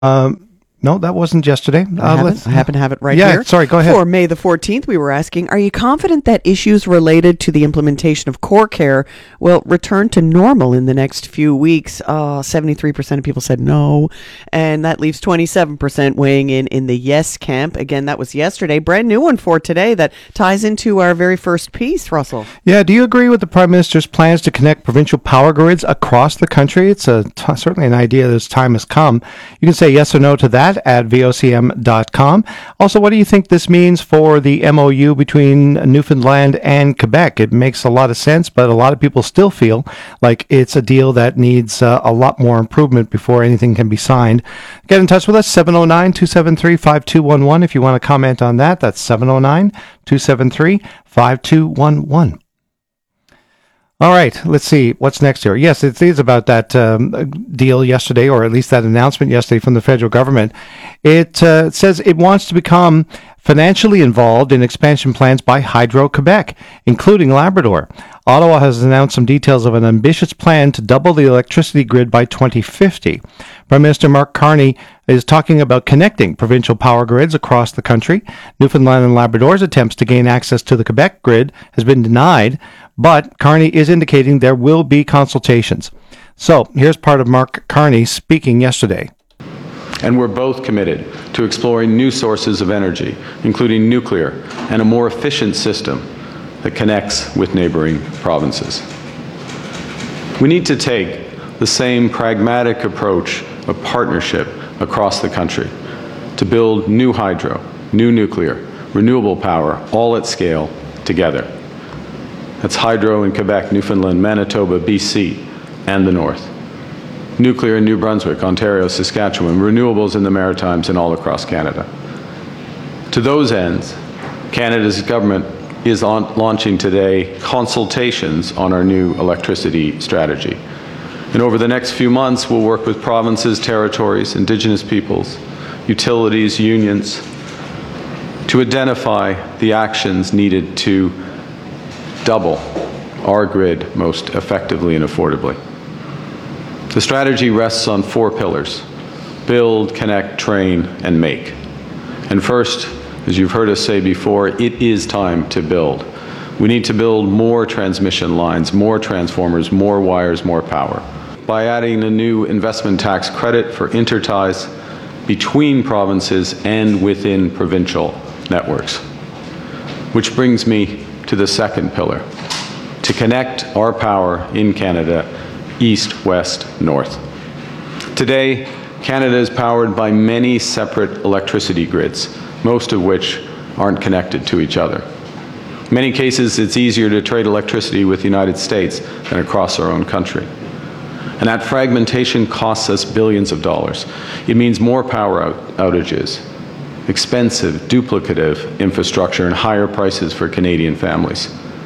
No, that wasn't yesterday. I happen to have it right here. Yeah, sorry, go ahead. For May the 14th, we were asking, are you confident that issues related to the implementation of core care will return to normal in the next few weeks? 73% of people said no, and that leaves 27% weighing in the yes camp. Again, that was yesterday. Brand new one for today that ties into our very first piece, Russell. Yeah, do you agree with the Prime Minister's plans to connect provincial power grids across the country? It's certainly an idea this time has come. You can say yes or no to that at vocm.com. Also, what do you think this means for the MOU between Newfoundland and Quebec? It makes a lot of sense, but a lot of people still feel like it's a deal that needs a lot more improvement before anything can be signed. Get in touch with us, 709-273-5211. If you want to comment on that, that's 709-273-5211. All right, let's see what's next here. Yes, it is about that deal yesterday, or at least that announcement yesterday from the federal government. It says it wants to become financially involved in expansion plans by Hydro-Quebec, including Labrador. Ottawa has announced some details of an ambitious plan to double the electricity grid by 2050. Prime Minister Mark Carney is talking about connecting provincial power grids across the country. Newfoundland and Labrador's attempts to gain access to the Quebec grid has been denied, but Carney is indicating there will be consultations. So here's part of Mark Carney speaking yesterday. And we're both committed to exploring new sources of energy, including nuclear, and a more efficient system that connects with neighboring provinces. We need to take the same pragmatic approach of partnership across the country to build new hydro, new nuclear, renewable power, all at scale, together. That's hydro in Quebec, Newfoundland, Manitoba, BC, and the North. Nuclear in New Brunswick, Ontario, Saskatchewan, renewables in the Maritimes and all across Canada. To those ends, Canada's government is launching today consultations on our new electricity strategy. And over the next few months, we'll work with provinces, territories, Indigenous peoples, utilities, unions, to identify the actions needed to double our grid most effectively and affordably. The strategy rests on 4 pillars: build, connect, train, and make. And first, as you've heard us say before, it is time to build. We need to build more transmission lines, more transformers, more wires, more power. By adding a new investment tax credit for interties between provinces and within provincial networks. Which brings me to the second pillar: to connect our power in Canada east, west, north. Today, Canada is powered by many separate electricity grids, most of which aren't connected to each other. In many cases, it's easier to trade electricity with the United States than across our own country. And that fragmentation costs us billions of dollars. It means more power outages, expensive, duplicative infrastructure, and higher prices for Canadian families.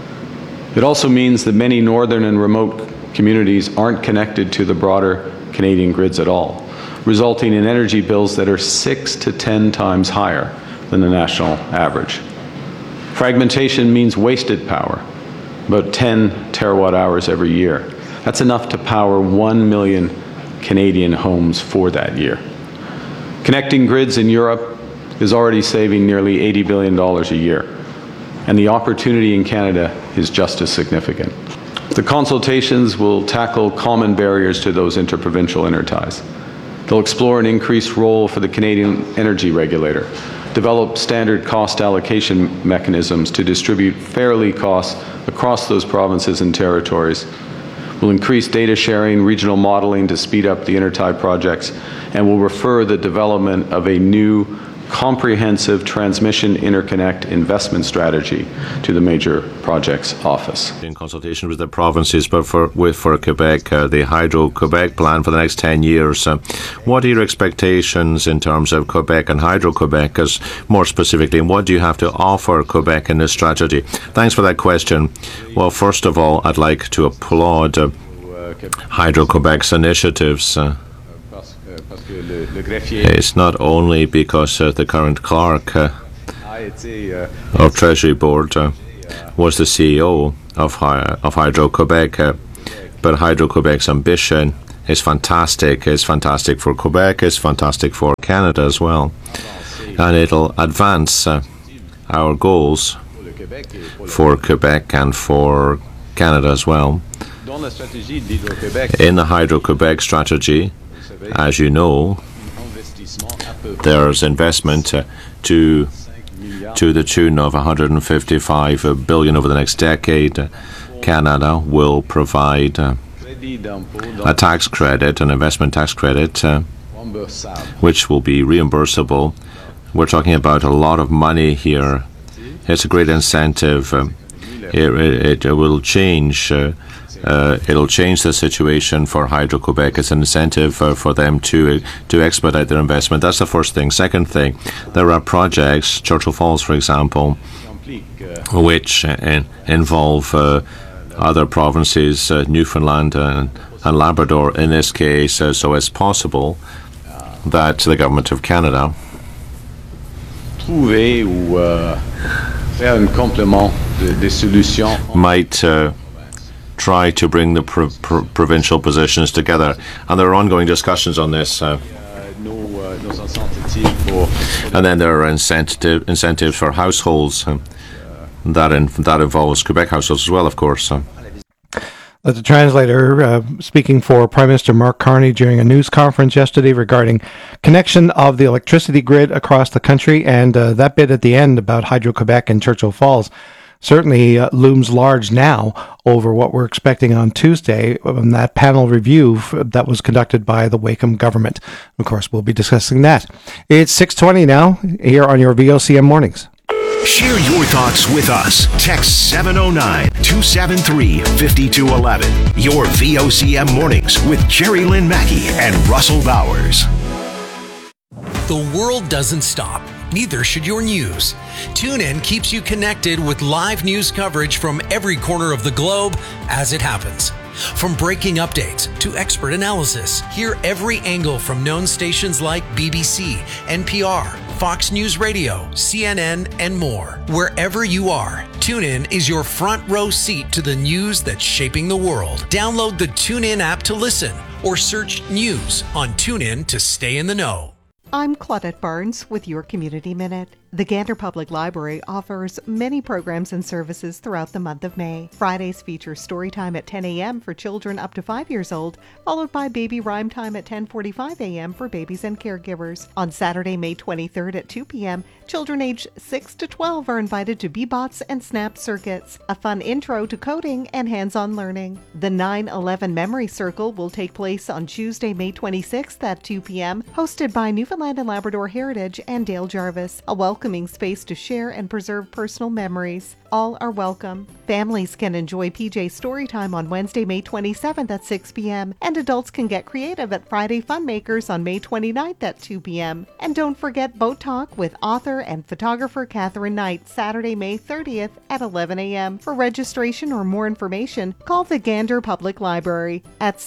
It also means that many northern and remote communities aren't connected to the broader Canadian grids at all, resulting in energy bills that are 6 to 10 times higher than the national average. Fragmentation means wasted power, about 10 terawatt hours every year. That's enough to power 1 million Canadian homes for that year. Connecting grids in Europe is already saving nearly $80 billion a year, and the opportunity in Canada is just as significant. The consultations will tackle common barriers to those interprovincial interties. They'll explore an increased role for the Canadian Energy Regulator, develop standard cost allocation mechanisms to distribute fairly costs across those provinces and territories. We'll increase data sharing, regional modeling to speed up the intertie projects, and will refer the development of a new comprehensive transmission interconnect investment strategy to the Major Projects Office. In consultation with the provinces, but for Quebec, the Hydro-Quebec plan for the next 10 years, what are your expectations in terms of Quebec and Hydro-Quebec, as more specifically, and what do you have to offer Quebec in this strategy? Thanks for that question. Well, first of all, I'd like to applaud Hydro-Quebec's initiatives. It's not only because the current clerk of Treasury Board was the CEO of Hydro-Quebec, but Hydro-Quebec's ambition is fantastic. It's fantastic for Quebec. It's fantastic for Canada as well. And it'll advance our goals for Quebec and for Canada as well. In the Hydro-Quebec strategy, as you know, there's investment to the tune of $155 billion over the next decade. Canada will provide a tax credit, an investment tax credit, which will be reimbursable. We're talking about a lot of money here. It's a great incentive. It will change. It'll change the situation for Hydro-Quebec. It's an incentive for them to expedite their investment. That's the first thing. Second thing, there are projects, Churchill Falls, for example, which involve other provinces, Newfoundland and Labrador in this case. So it's possible that the Government of Canada might try to bring the provincial positions together. And there are ongoing discussions on this. And then there are incentives for households. That involves Quebec households as well, of course. The translator speaking for Prime Minister Mark Carney during a news conference yesterday regarding connection of the electricity grid across the country, and that bit at the end about Hydro-Quebec and Churchill Falls certainly looms large now over what we're expecting on Tuesday on that panel review that was conducted by the Wakeham government. Of course, we'll be discussing that. It's 6:20 now here on your VOCM Mornings. Share your thoughts with us. Text 709-273-5211. Your VOCM Mornings with Jerry Lynn Mackey and Russell Bowers. The world doesn't stop. Neither should your news. TuneIn keeps you connected with live news coverage from every corner of the globe as it happens. From breaking updates to expert analysis, hear every angle from known stations like BBC, NPR, Fox News Radio, CNN, and more. Wherever you are, TuneIn is your front row seat to the news that's shaping the world. Download the TuneIn app to listen or search news on TuneIn to stay in the know. I'm Claudette Barnes with your Community Minute. The Gander Public Library offers many programs and services throughout the month of May. Fridays feature story time at 10 a.m. for children up to 5 years old, followed by baby rhyme time at 10:45 a.m. for babies and caregivers. On Saturday, May 23rd at 2 p.m., children aged 6 to 12 are invited to Bebots and Snap Circuits, a fun intro to coding and hands-on learning. The 9/11 Memory Circle will take place on Tuesday, May 26th at 2 p.m., hosted by Newfoundland and Labrador Heritage and Dale Jarvis, a welcoming space to share and preserve personal memories. All are welcome. Families can enjoy PJ Storytime on Wednesday, May 27th at 6 p.m. and adults can get creative at Friday Funmakers on May 29th at 2 p.m. And don't forget Boat Talk with author and photographer Catherine Knight, Saturday, May 30th at 11 a.m. For registration or more information, call the Gander Public Library at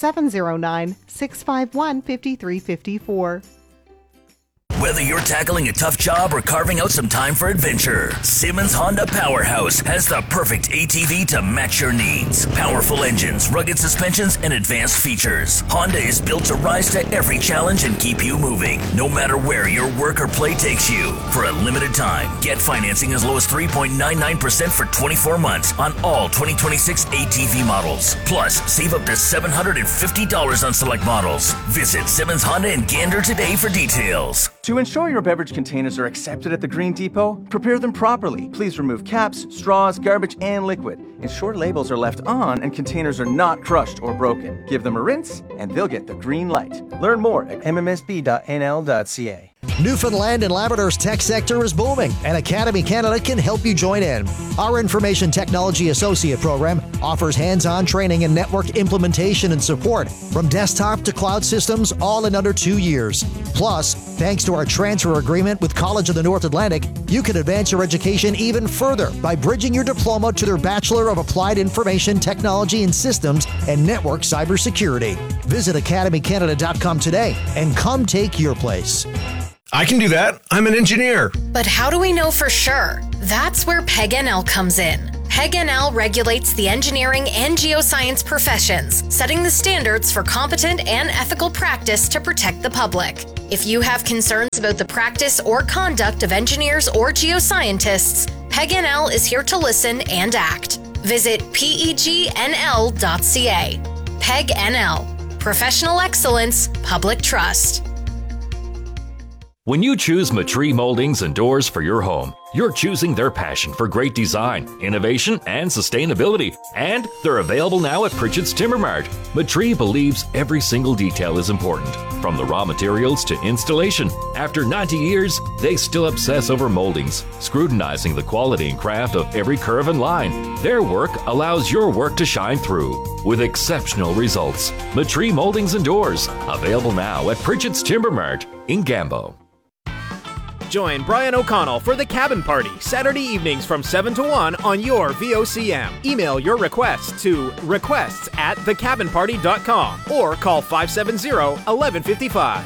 709-651-5354. Whether you're tackling a tough job or carving out some time for adventure, Simmons Honda Powerhouse has the perfect ATV to match your needs. Powerful engines, rugged suspensions, and advanced features. Honda is built to rise to every challenge and keep you moving, no matter where your work or play takes you. For a limited time, get financing as low as 3.99% for 24 months on all 2026 ATV models. Plus, save up to $750 on select models. Visit Simmons Honda in Gander today for details. To ensure your beverage containers are accepted at the Green Depot, prepare them properly. Please remove caps, straws, garbage, and liquid. Ensure labels are left on and containers are not crushed or broken. Give them a rinse and they'll get the green light. Learn more at mmsb.nl.ca. Newfoundland and Labrador's tech sector is booming, and Academy Canada can help you join in. Our Information Technology Associate program offers hands-on training in network implementation and support, from desktop to cloud systems, all in under 2 years. Plus, thanks to our transfer agreement with College of the North Atlantic, you can advance your education even further by bridging your diploma to their Bachelor of Applied Information Technology and Systems and Network Cybersecurity. Visit academycanada.com today and come take your place. I can do that. I'm an engineer. But how do we know for sure? That's where PEG NL comes in. PEG-NL regulates the engineering and geoscience professions, setting the standards for competent and ethical practice to protect the public. If you have concerns about the practice or conduct of engineers or geoscientists, PEG-NL is here to listen and act. Visit pegnl.ca. PEG-NL. Professional excellence, public trust. When you choose Matree Moldings and Doors for your home, you're choosing their passion for great design, innovation, and sustainability. And they're available now at Pritchett's Timber Mart. Matree believes every single detail is important, from the raw materials to installation. After 90 years, they still obsess over moldings, scrutinizing the quality and craft of every curve and line. Their work allows your work to shine through with exceptional results. Matree Moldings and Doors, available now at Pritchett's Timber Mart in Gambo. Join Brian O'Connell for The Cabin Party, Saturday evenings from 7 to 1 on your VOCM. Email your requests to requests@thecabinparty.com or call 570-1155.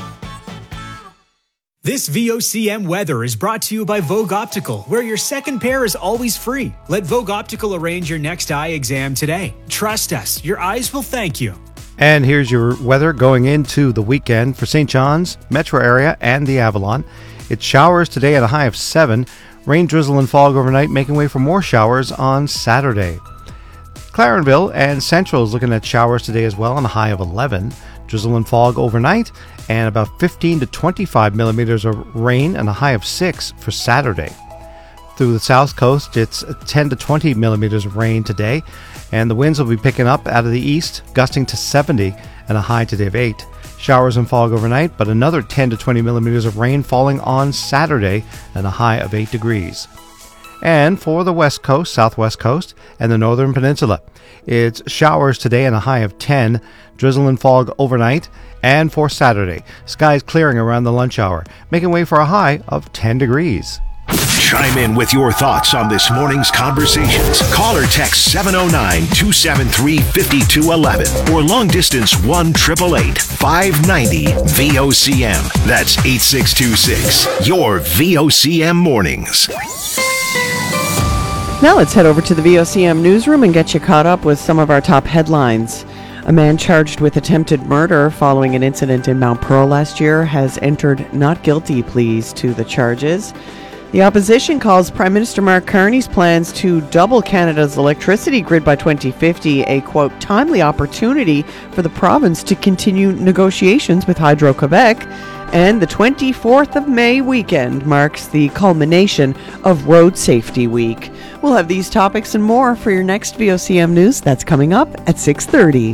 This VOCM weather is brought to you by Vogue Optical, where your second pair is always free. Let Vogue Optical arrange your next eye exam today. Trust us, your eyes will thank you. And here's your weather going into the weekend for St. John's, metro area, and the Avalon. It's showers today at a high of 7. Rain, drizzle, and fog overnight, making way for more showers on Saturday. Clarenville and Central is looking at showers today as well on a high of 11. Drizzle and fog overnight, and about 15 to 25 millimeters of rain and a high of 6 for Saturday. Through the south coast, it's 10 to 20 millimeters of rain today, and the winds will be picking up out of the east, gusting to 70 and a high today of 8. Showers and fog overnight, but another 10 to 20 millimeters of rain falling on Saturday and a high of 8 degrees. And for the west coast, southwest coast, and the northern peninsula, it's showers today and a high of 10, drizzle and fog overnight, and for Saturday, skies clearing around the lunch hour, making way for a high of 10 degrees. Chime in with your thoughts on this morning's conversations. Call or text 709-273-5211 or long distance 1-888-590-VOCM. That's 8626. Your VOCM mornings. Now let's head over to the VOCM newsroom and get you caught up with some of our top headlines. A man charged with attempted murder following an incident in Mount Pearl last year has entered not guilty pleas to the charges. The opposition calls Prime Minister Mark Carney's plans to double Canada's electricity grid by 2050 a, quote, timely opportunity for the province to continue negotiations with Hydro-Quebec. And the 24th of May weekend marks the culmination of Road Safety Week. We'll have these topics and more for your next VOCM News. That's coming up at 6:30.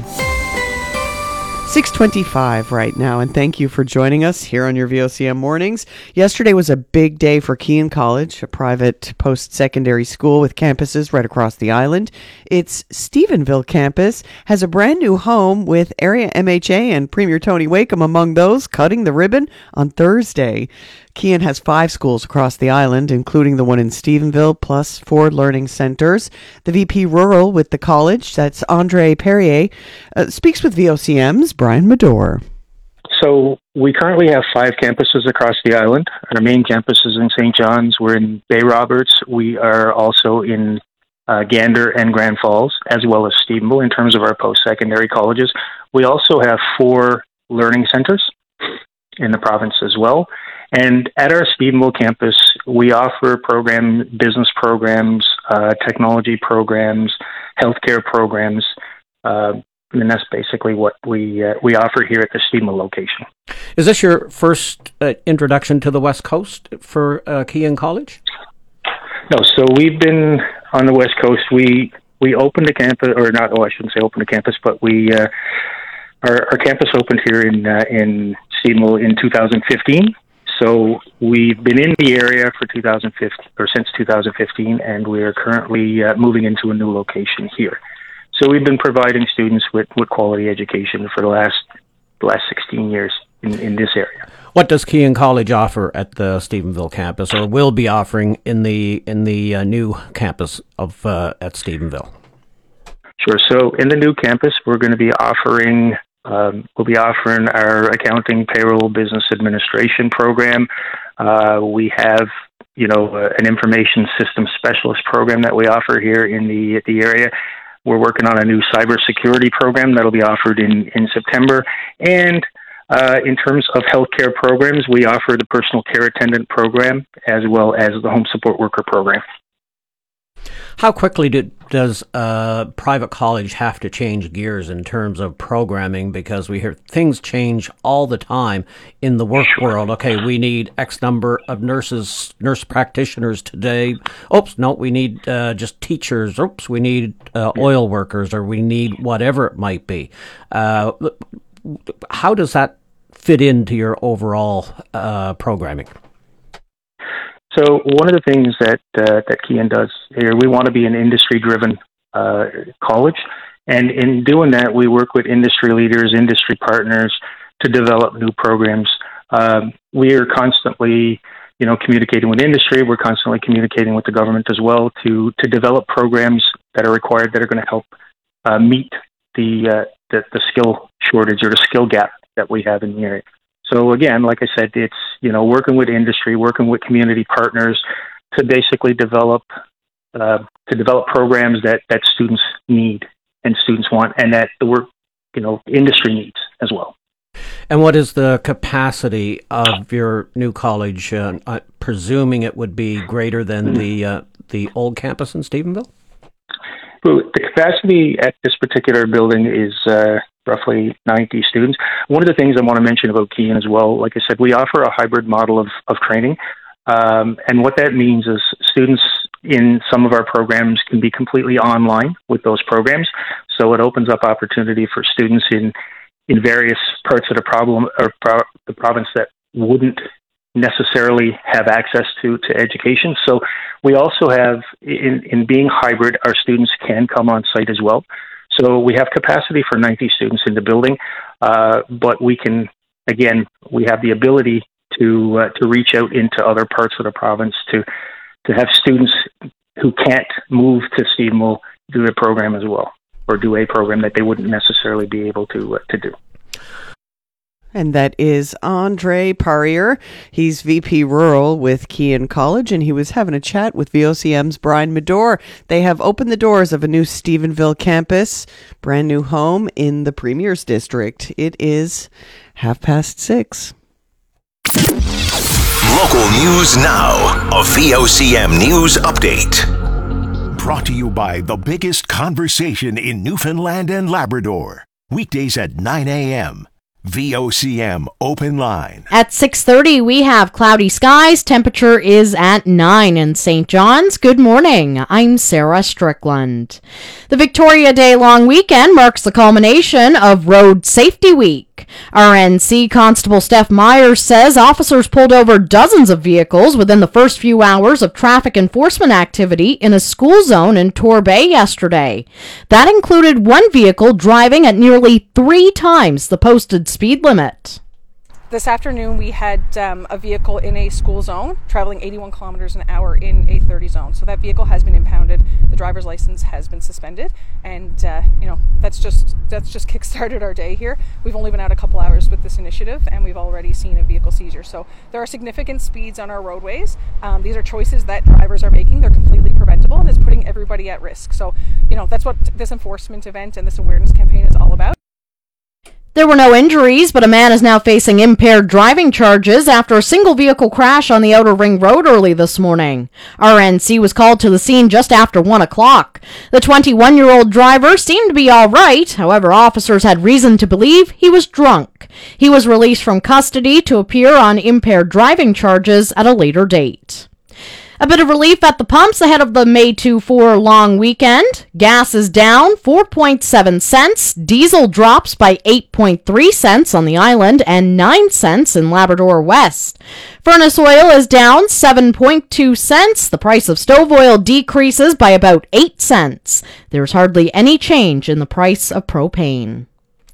6:25 right now, and thank you for joining us here on your VOCM mornings. Yesterday was a big day for Kean College, a private post-secondary school with campuses right across the island. Its Stephenville campus has a brand new home with area MHA and Premier Tony Wakeham among those cutting the ribbon on Thursday. Kean has 5 schools across the island, including the one in Stephenville, plus 4 learning centers. The VP Rural with the college, that's Andre Perrier, speaks with VOCM's Brian Medore. So we currently have 5 campuses across the island. Our main campus is in St. John's. We're in Bay Roberts. We are also in Gander and Grand Falls, as well as Stephenville in terms of our post-secondary colleges. We also have 4 learning centers in the province as well. And at our Stephenville campus, we offer business programs, technology programs, healthcare programs, and that's basically what we offer here at the Stephenville location. Is this your first introduction to the West Coast for Kean College? No, so we've been on the West Coast. We opened a campus, or not? Oh, I shouldn't say opened a campus, but we our campus opened here in Stephenville in 2015. So we've been in the area for since 2015, and we are currently moving into a new location here. So we've been providing students with quality education for the last 16 years in this area. What does Kean College offer at the Stephenville campus, or will be offering in the new campus of at Stephenville? Sure. So in the new campus, we're going to be offering. We'll be offering our accounting, payroll, business administration program. We have an information system specialist program that we offer here in the area. We're working on a new cybersecurity program that'll be offered in September. And in terms of healthcare programs, we offer the personal care attendant program as well as the home support worker program. How quickly does a private college have to change gears in terms of programming? Because we hear things change all the time in the work world. Okay, we need X number of nurse practitioners today. Oops, no, we need just teachers. Oops, we need oil workers, or we need whatever it might be. How does that fit into your overall programming? So one of the things that Kean does here, we want to be an industry-driven college, and in doing that, we work with industry leaders, industry partners to develop new programs. We are constantly, communicating with industry. We're constantly communicating with the government as well to develop programs that are required that are going to help meet the skill shortage or the skill gap that we have in the area. So again, like I said, it's, working with industry, working with community partners to basically develop programs that students need and students want, and that the work, industry needs as well. And what is the capacity of your new college? Presuming it would be greater than the old campus in Stephenville? Well, the capacity at this particular building is roughly 90 students. One of the things I want to mention about Kean as well, like I said, we offer a hybrid model of training. And what that means is students in some of our programs can be completely online with those programs. So it opens up opportunity for students in various parts of the province that wouldn't necessarily have access to education. So we also have, in being hybrid, our students can come on site as well. So we have capacity for 90 students in the building, but we have the ability to reach out into other parts of the province to have students who can't move to Stephenville do a program as well, or do a program that they wouldn't necessarily be able to do. And that is Andre Parier. He's VP Rural with Kean College, and he was having a chat with VOCM's Brian Medore. They have opened the doors of a new Stephenville campus, brand new home in the Premier's District. It is 6:30. Local news now. A VOCM news update. Brought to you by the biggest conversation in Newfoundland and Labrador. Weekdays at 9 a.m. VOCM Open Line. At 6:30, we have cloudy skies. Temperature is at 9 in St. John's. Good morning. I'm Sarah Strickland. The Victoria Day long weekend marks the culmination of Road Safety Week. RNC Constable Steph Myers says officers pulled over dozens of vehicles within the first few hours of traffic enforcement activity in a school zone in Torbay yesterday. That included one vehicle driving at nearly 3 times the posted speed limit. This afternoon we had a vehicle in a school zone traveling 81 kilometers an hour in a 30 zone. So that vehicle has been impounded. The driver's license has been suspended, and that's just kick-started our day here. We've only been out a couple hours with this initiative, and we've already seen a vehicle seizure. So there are significant speeds on our roadways. These are choices that drivers are making. They're completely preventable, and it's putting everybody at risk. So that's what this enforcement event and this awareness campaign is all about. There were no injuries, but a man is now facing impaired driving charges after a single vehicle crash on the Outer Ring Road early this morning. RNC was called to the scene just after 1 o'clock. The 21-year-old driver seemed to be all right. However, officers had reason to believe he was drunk. He was released from custody to appear on impaired driving charges at a later date. A bit of relief at the pumps ahead of the May 2-4 long weekend. Gas is down 4.7 cents. Diesel drops by 8.3 cents on the island and 9 cents in Labrador West. Furnace oil is down 7.2 cents. The price of stove oil decreases by about 8 cents. There's hardly any change in the price of propane.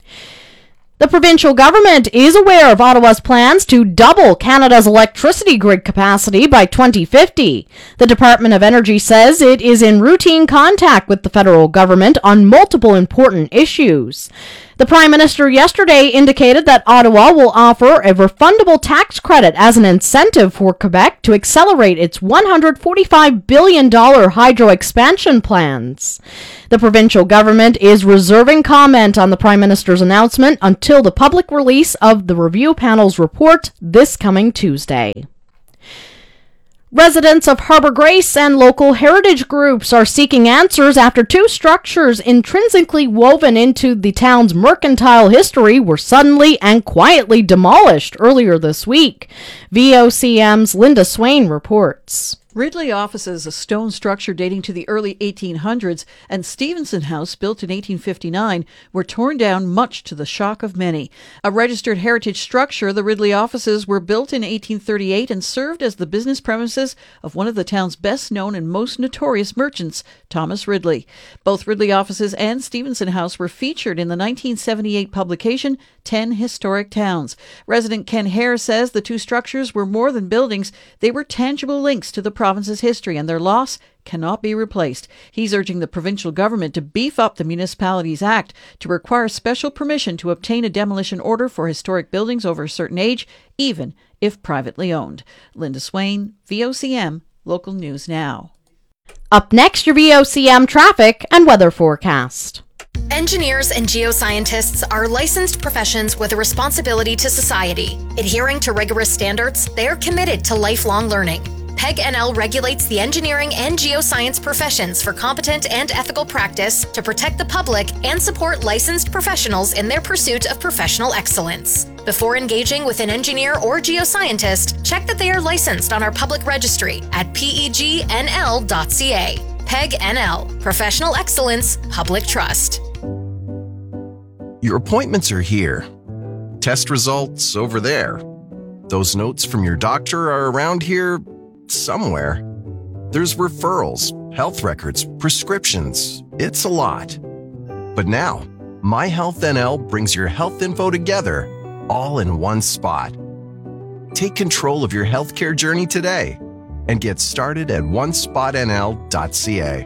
The provincial government is aware of Ottawa's plans to double Canada's electricity grid capacity by 2050. The Department of Energy says it is in routine contact with the federal government on multiple important issues. The The Prime Minister yesterday indicated that Ottawa will offer a refundable tax credit as an incentive for Quebec to accelerate its $145 billion hydro expansion plans. The provincial government is reserving comment on the Prime Minister's announcement until the public release of the review panel's report this coming Tuesday. Residents of Harbour Grace and local heritage groups are seeking answers after two structures intrinsically woven into the town's mercantile history were suddenly and quietly demolished earlier this week. VOCM's Linda Swain reports. Ridley Offices, a stone structure dating to the early 1800s, and Stevenson House, built in 1859, were torn down much to the shock of many. A registered heritage structure, the Ridley Offices were built in 1838 and served as the business premises of one of the town's best-known and most notorious merchants, Thomas Ridley. Both Ridley Offices and Stevenson House were featured in the 1978 publication 10 Historic Towns. Resident Ken Hare says the two structures were more than buildings, they were tangible links to the province's history, and their loss cannot be replaced. He's urging the provincial government to beef up the Municipalities Act to require special permission to obtain a demolition order for historic buildings over a certain age, even if privately owned. Linda Swain, VOCM, Local News Now. Up next, your VOCM traffic and weather forecast. Engineers and geoscientists are licensed professions with a responsibility to society. Adhering to rigorous standards, they are committed to lifelong learning. PEG NL regulates the engineering and geoscience professions for competent and ethical practice to protect the public and support licensed professionals in their pursuit of professional excellence. Before engaging with an engineer or geoscientist, check that they are licensed on our public registry at pegnl.ca. PEG NL, Professional Excellence, Public Trust. Your appointments are here. Test results over there. Those notes from your doctor are around here somewhere. There's referrals, health records, prescriptions. It's a lot. But now, My Health NL brings your health info together, all in one spot. Take control of your healthcare journey today and get started at onespotnl.ca.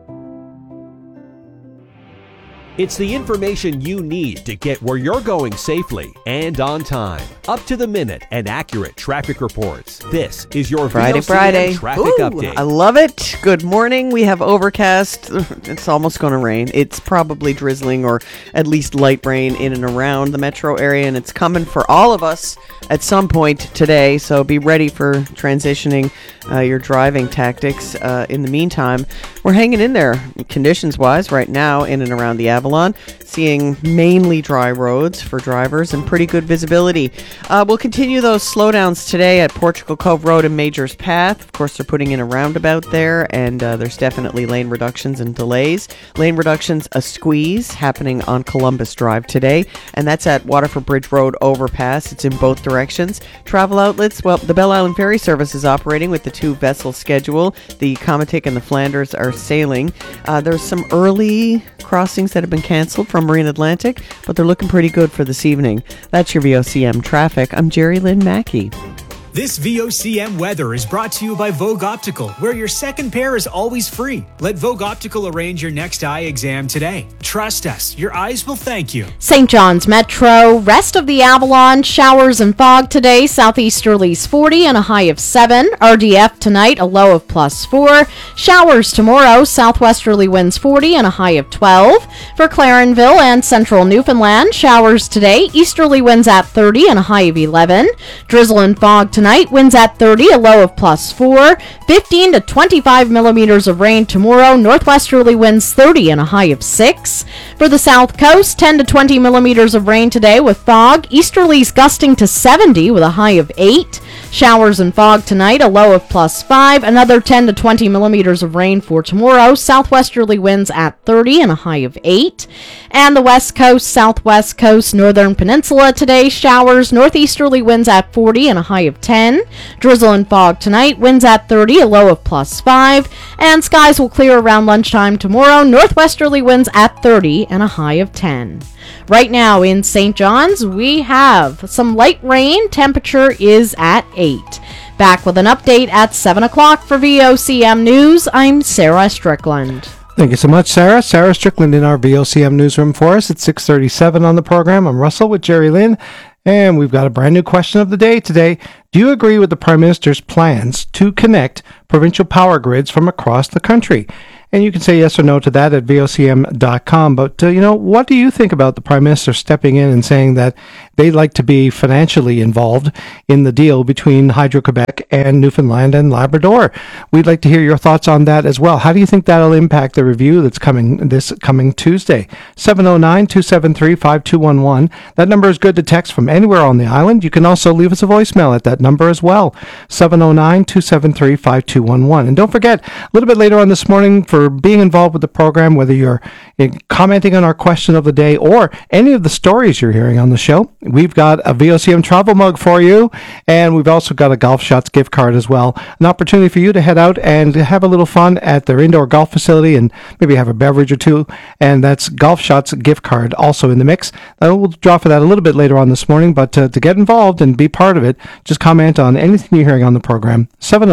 It's the information you need to get where you're going safely and on time. Up to the minute and accurate traffic reports. This is your Friday traffic update. I love it. Good morning. We have overcast. It's almost going to rain. It's probably drizzling or at least light rain in and around the metro area, and it's coming for all of us at some point today. So be ready for transitioning your driving tactics. In the meantime, we're hanging in there conditions-wise right now in and around the Avalon, seeing mainly dry roads for drivers and pretty good visibility. We'll continue those slowdowns today at Portugal Cove Road and Majors Path. Of course, they're putting in a roundabout there, and there's definitely lane reductions and delays. Lane reductions, a squeeze happening on Columbus Drive today, and that's at Waterford Bridge Road overpass. It's in both directions. Travel outlets, well, the Belle Island Ferry Service is operating with the two vessel schedule. The Comatic and the Flanders are sailing. There's some early crossings that have been canceled from Marine Atlantic, but they're looking pretty good for this evening. That's your VOCM traffic. I'm Jerry Lynn Mackey. This VOCM weather is brought to you by Vogue Optical, where your second pair is always free. Let Vogue Optical arrange your next eye exam today. Trust us, your eyes will thank you. St. John's Metro, rest of the Avalon, showers and fog today, southeasterlies 40 and a high of 7. RDF tonight, a low of +4. Showers tomorrow, southwesterly winds 40 and a high of 12. For Clarenville and central Newfoundland, showers today, easterly winds at 30 and a high of 11. Drizzle and fog tonight, winds at 30, a low of +4. 15 to 25 millimeters of rain tomorrow, northwesterly winds 30 and a high of 6. For the south coast, 10 to 20 millimeters of rain today with fog, easterlies gusting to 70 with a high of 8. Showers and fog tonight, a low of +5. Another 10 to 20 millimeters of rain for tomorrow, southwesterly winds at 30 and a high of 8. And the west coast, southwest coast, northern peninsula today, showers, northeasterly winds at 40 and a high of 10. Drizzle and fog tonight, winds at 30, a low of +5. And skies will clear around lunchtime tomorrow, northwesterly winds at 30 and a high of 10. Right now in St. John's, we have some light rain. Temperature is at 8. Back with an update at 7 o'clock for VOCM News. I'm Sarah Strickland. Thank you so much, Sarah. Sarah Strickland in our VOCM newsroom for us at 6:37 on the program. I'm Russell with Jerry Lynn, and we've got a brand new question of the day today. Do you agree with the Prime Minister's plans to connect provincial power grids from across the country? And you can say yes or no to that at vocm.com. But, what do you think about the Prime Minister stepping in and saying that they'd like to be financially involved in the deal between Hydro-Quebec and Newfoundland and Labrador? We'd like to hear your thoughts on that as well. How do you think that'll impact the review that's coming this coming Tuesday? 709-273-5211. That number is good to text from anywhere on the island. You can also leave us a voicemail at that number as well, 709-273-5211. And don't forget, a little bit later on this morning, for being involved with the program, whether you're commenting on our question of the day or any of the stories you're hearing on the show, we've got a VOCM travel mug for you, and we've also got a Golf Shots gift card as well. An opportunity for you to head out and have a little fun at their indoor golf facility and maybe have a beverage or two, and that's Golf Shots gift card also in the mix. We'll draw for that a little bit later on this morning, but to get involved and be part of it, just comment on anything you're hearing on the program,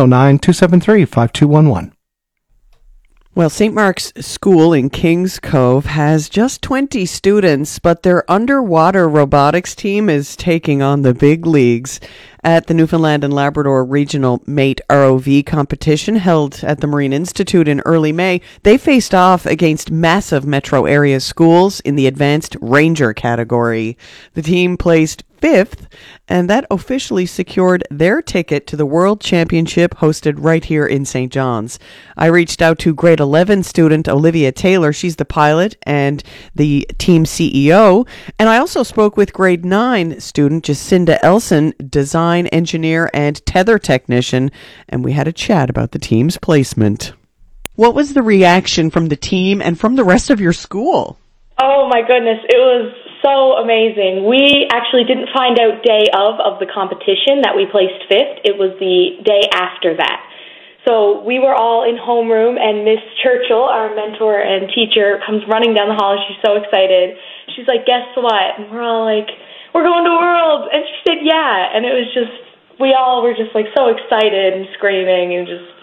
709-273-5211. Well, St. Mark's School in Kings Cove has just 20 students, but their underwater robotics team is taking on the big leagues. At the Newfoundland and Labrador Regional Mate ROV competition held at the Marine Institute in early May, they faced off against massive metro area schools in the Advanced Ranger category. The team placed 5th, and that officially secured their ticket to the World Championship hosted right here in St. John's. I reached out to grade 11 student Olivia Taylor. She's the pilot and the team CEO. And I also spoke with grade 9 student Jacinda Elson, design engineer and tether technician, and we had a chat about the team's placement. What was the reaction from the team and from the rest of your school? Oh my goodness, it was so amazing. We actually didn't find out day of the competition that we placed 5th. It was the day after that. So we were all in homeroom, and Miss Churchill, our mentor and teacher, comes running down the hall. She's so excited. She's like, guess what? And we're all like, we're going to Worlds. And she said, yeah. And it was just, we all were just like so excited and screaming and just,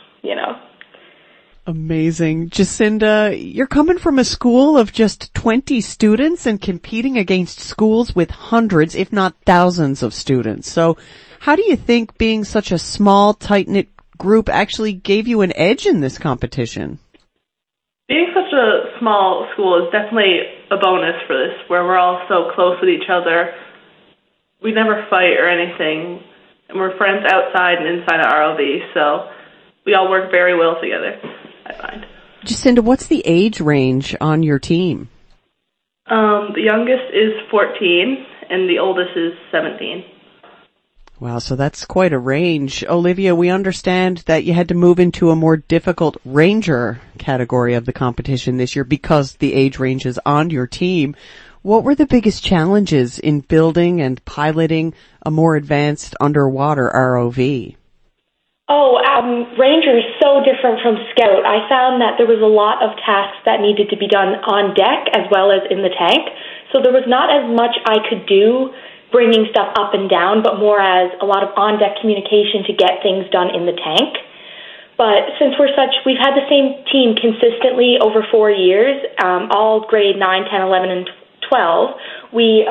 Amazing. Jacinda, you're coming from a school of just 20 students and competing against schools with hundreds, if not thousands of students. So how do you think being such a small, tight-knit group actually gave you an edge in this competition? Being such a small school is definitely a bonus for this, where we're all so close with each other. We never fight or anything, and we're friends outside and inside of ROV, so we all work very well together, I find. Jacinda, what's the age range on your team? The youngest is 14, and the oldest is 17. Wow, so that's quite a range. Olivia, we understand that you had to move into a more difficult Ranger category of the competition this year because the age range is on your team. What were the biggest challenges in building and piloting a more advanced underwater ROV? Ranger is so different from Scout. I found that there was a lot of tasks that needed to be done on deck as well as in the tank. So there was not as much I could do bringing stuff up and down, but more as a lot of on-deck communication to get things done in the tank. But since we've had the same team consistently over 4 years, all grade 9, 10, 11, and 12, we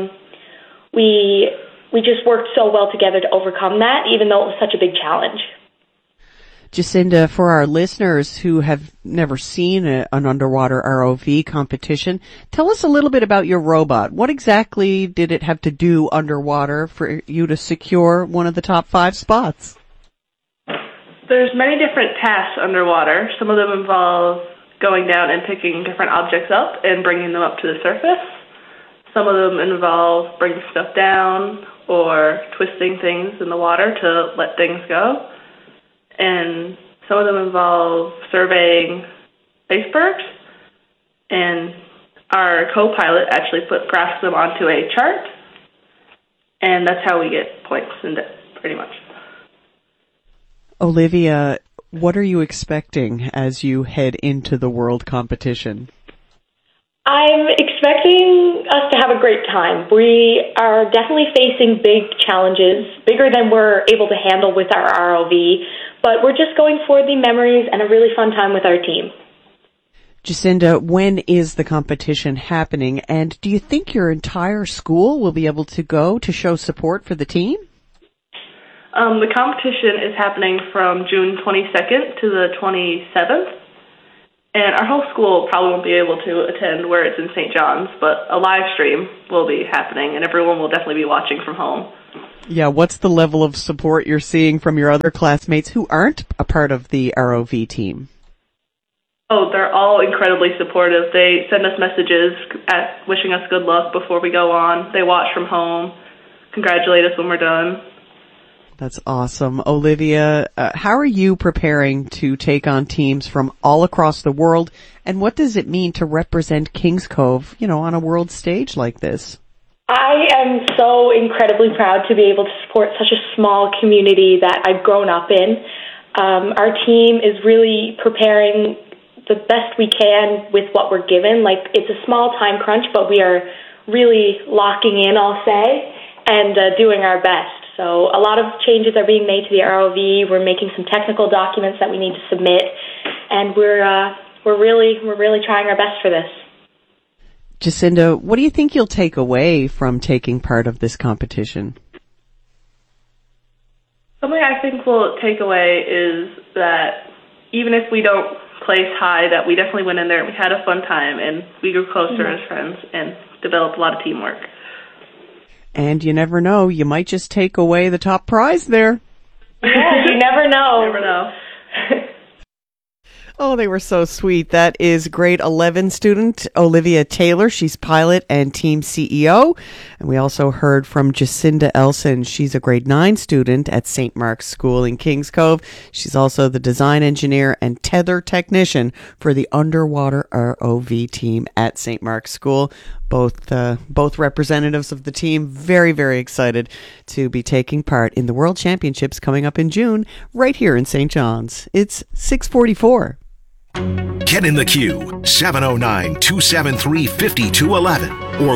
just worked so well together to overcome that, even though it was such a big challenge. Jacinda, for our listeners who have never seen an underwater ROV competition, tell us a little bit about your robot. What exactly did it have to do underwater for you to secure one of the top 5 spots? There's many different tasks underwater. Some of them involve going down and picking different objects up and bringing them up to the surface. Some of them involve bringing stuff down or twisting things in the water to let things go. And some of them involve surveying icebergs. And our co-pilot actually graphed them onto a chart. And that's how we get points in it, pretty much. Olivia, what are you expecting as you head into the world competition? I'm expecting us to have a great time. We are definitely facing big challenges, bigger than we're able to handle with our ROV, but we're just going for the memories and a really fun time with our team. Jacinda, when is the competition happening, and do you think your entire school will be able to go to show support for the team? The competition is happening from June 22nd to the 27th, and our whole school probably won't be able to attend where it's in St. John's, but a live stream will be happening, and everyone will definitely be watching from home. Yeah, what's the level of support you're seeing from your other classmates who aren't a part of the ROV team? Oh, they're all incredibly supportive. They send us messages wishing us good luck before we go on. They watch from home, congratulate us when we're done. That's awesome. Olivia, how are you preparing to take on teams from all across the world, and what does it mean to represent Kings Cove, on a world stage like this? I am so incredibly proud to be able to support such a small community that I've grown up in. Our team is really preparing the best we can with what we're given. It's a small time crunch, but we are really locking in, I'll say, and doing our best. So a lot of changes are being made to the ROV. We're making some technical documents that we need to submit, and we're really trying our best for this. Jacinda, what do you think you'll take away from taking part of this competition? Something I think we'll take away is that even if we don't place high, that we definitely went in there and we had a fun time and we grew closer as friends and developed a lot of teamwork. And you never know, you might just take away the top prize there. Yeah, you never know. You never know. Oh, they were so sweet. That is grade 11 student Olivia Taylor. She's pilot and team CEO. And we also heard from Jacinda Elson. She's a grade 9 student at St. Mark's School in Kings Cove. She's also the design engineer and tether technician for the underwater ROV team at St. Mark's School. Both representatives of the team very, very excited to be taking part in the World Championships coming up in June right here in St. John's. It's 6:44. Get in the queue, 709-273-5211 or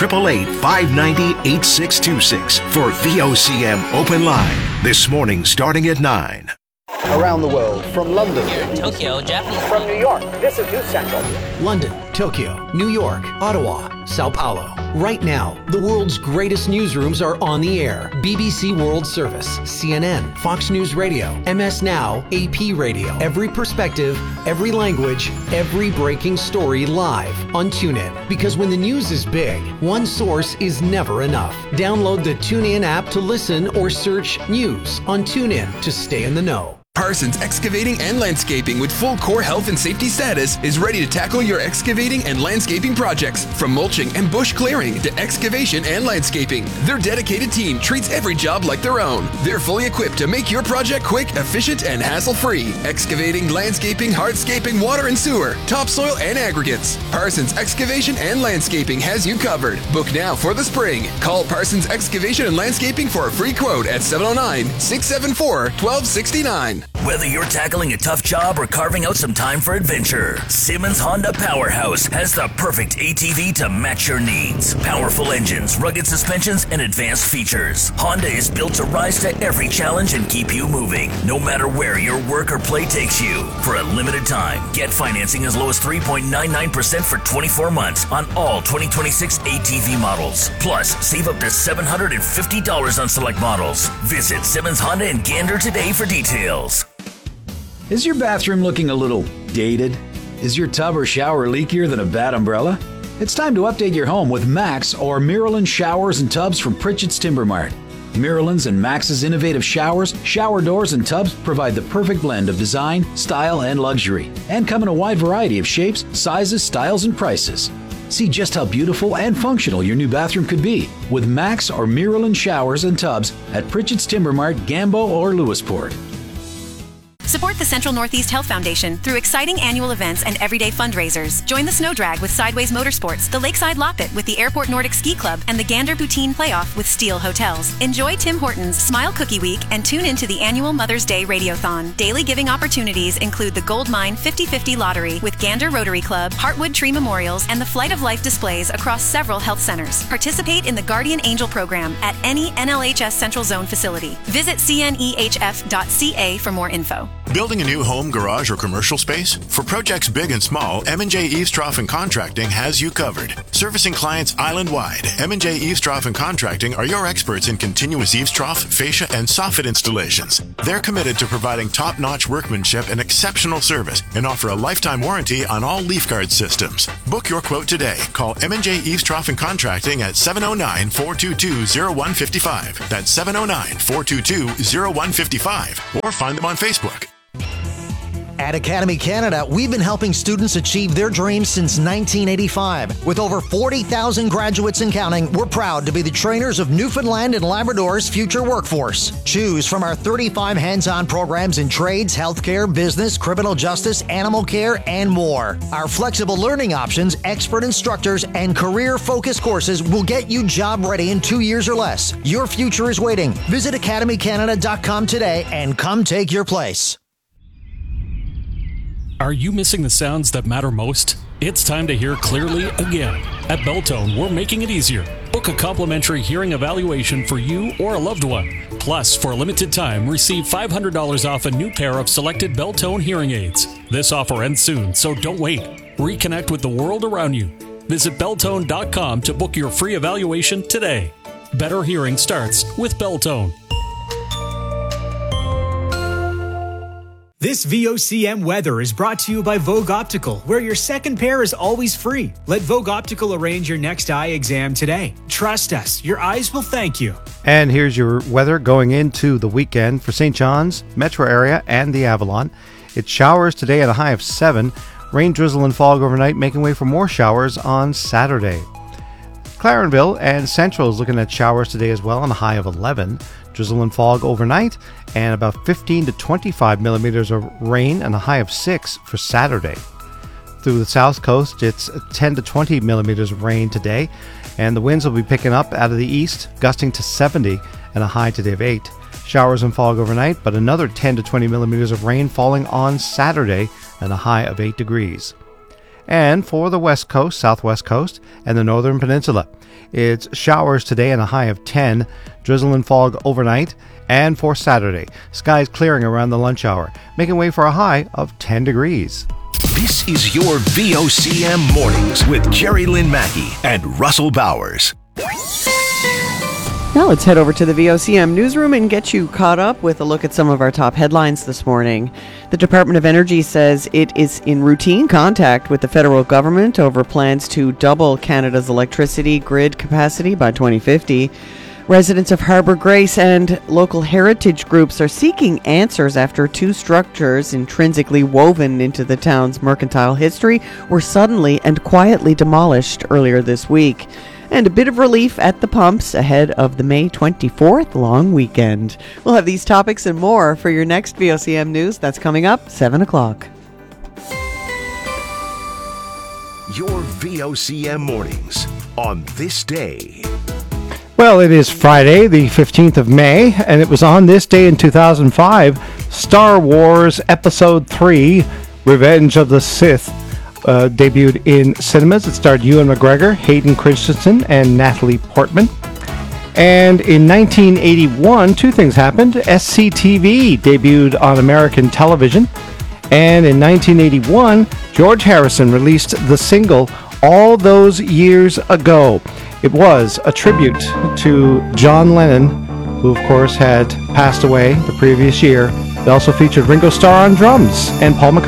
1-888-590-8626 for VOCM Open Line. This morning starting at 9. Around the world, from London, Tokyo, Japanese. From New York, this is News Central. London, Tokyo, New York, Ottawa, Sao Paulo. Right now, the world's greatest newsrooms are on the air. BBC World Service, CNN, Fox News Radio, MS Now, AP Radio. Every perspective, every language, every breaking story live on TuneIn. Because when the news is big, one source is never enough. Download the TuneIn app to listen or search news on TuneIn to stay in the know. Parsons Excavating and Landscaping with full core health and safety status is ready to tackle your excavating and landscaping projects. From mulching and bush clearing to excavation and landscaping, their dedicated team treats every job like their own. They're fully equipped to make your project quick, efficient, and hassle-free. Excavating, landscaping, hardscaping, water and sewer, topsoil, and aggregates. Parsons Excavation and Landscaping has you covered. Book now for the spring. Call Parsons Excavation and Landscaping for a free quote at 709-674-1269. Whether you're tackling a tough job or carving out some time for adventure, Simmons Honda Powerhouse has the perfect ATV to match your needs. Powerful engines, rugged suspensions, and advanced features. Honda is built to rise to every challenge and keep you moving, no matter where your work or play takes you. For a limited time, get financing as low as 3.99% for 24 months on all 2026 ATV models. Plus, save up to $750 on select models. Visit Simmons Honda in Gander today for details. Is your bathroom looking a little dated? Is your tub or shower leakier than a bad umbrella? It's time to update your home with Max or Miralyn showers and tubs from Pritchett's Timber Mart. Miralyn's and Max's innovative showers, shower doors, and tubs provide the perfect blend of design, style, and luxury, and come in a wide variety of shapes, sizes, styles, and prices. See just how beautiful and functional your new bathroom could be with Max or Miralyn showers and tubs at Pritchett's Timber Mart, Gambo, or Lewisport. Support the Central Northeast Health Foundation through exciting annual events and everyday fundraisers. Join the Snow Drag with Sideways Motorsports, the Lakeside Loppet with the Airport Nordic Ski Club, and the Gander Poutine Playoff with Steel Hotels. Enjoy Tim Hortons Smile Cookie Week and tune into the annual Mother's Day Radiothon. Daily giving opportunities include the Gold Mine 50/50 Lottery with Gander Rotary Club, Heartwood Tree Memorials, and the Flight of Life displays across several health centers. Participate in the Guardian Angel program at any NLHS Central Zone facility. Visit cnehf.ca for more info. Building a new home, garage, or commercial space? For projects big and small, M&J Eavestrough and Contracting has you covered. Servicing clients island-wide, M&J Eavestrough and Contracting are your experts in continuous eavestrough, fascia, and soffit installations. They're committed to providing top-notch workmanship and exceptional service and offer a lifetime warranty on all leaf guard systems. Book your quote today. Call M&J Eavestrough and Contracting at 709-422-0155. That's 709-422-0155. Or find them on Facebook. At Academy Canada, we've been helping students achieve their dreams since 1985. With over 40,000 graduates and counting, we're proud to be the trainers of Newfoundland and Labrador's future workforce. Choose from our 35 hands-on programs in trades, healthcare, business, criminal justice, animal care, and more. Our flexible learning options, expert instructors, and career-focused courses will get you job ready in 2 years or less. Your future is waiting. Visit academycanada.com today and come take your place. Are you missing the sounds that matter most? It's time to hear clearly again. At Beltone, we're making it easier. Book a complimentary hearing evaluation for you or a loved one. Plus, for a limited time, receive $500 off a new pair of selected Beltone hearing aids. This offer ends soon, so don't wait. Reconnect with the world around you. Visit Beltone.com to book your free evaluation today. Better hearing starts with Beltone. This VOCM weather is brought to you by Vogue Optical, where your second pair is always free. Let Vogue Optical arrange your next eye exam today. Trust us, your eyes will thank you. And here's your weather going into the weekend for St. John's, metro area, and the Avalon. It showers today at a high of 7. Rain, drizzle, and fog overnight, making way for more showers on Saturday. Clarenville and Central is looking at showers today as well on a high of 11. Drizzle and fog overnight, and about 15 to 25 millimeters of rain and a high of 6 for Saturday. Through the south coast, it's 10 to 20 millimeters of rain today, and the winds will be picking up out of the east, gusting to 70 and a high today of 8. Showers and fog overnight, but another 10 to 20 millimeters of rain falling on Saturday and a high of 8 degrees. And for the west coast, southwest coast, and the northern peninsula, it's showers today and a high of 10, drizzle and fog overnight, and for Saturday, skies clearing around the lunch hour, making way for a high of 10 degrees. This is your VOCM Mornings with Jerry Lynn Mackey and Russell Bowers. Now let's head over to the VOCM newsroom and get you caught up with a look at some of our top headlines this morning. The Department of Energy says it is in routine contact with the federal government over plans to double Canada's electricity grid capacity by 2050. Residents of Harbour Grace and local heritage groups are seeking answers after 2 structures intrinsically woven into the town's mercantile history were suddenly and quietly demolished earlier this week. And a bit of relief at the pumps ahead of the May 24th long weekend. We'll have these topics and more for your next VOCM news. That's coming up 7 o'clock. Your VOCM Mornings on this day. Well, it is Friday, the 15th of May, and it was on this day in 2005, Star Wars Episode 3, Revenge of the Sith, debuted in cinemas. It starred Ewan McGregor, Hayden Christensen, and Natalie Portman. And in 1981, 2 things happened. SCTV debuted on American television. And in 1981, George Harrison released the single All Those Years Ago. It was a tribute to John Lennon, who of course had passed away the previous year. It also featured Ringo Starr on drums and Paul McCartney.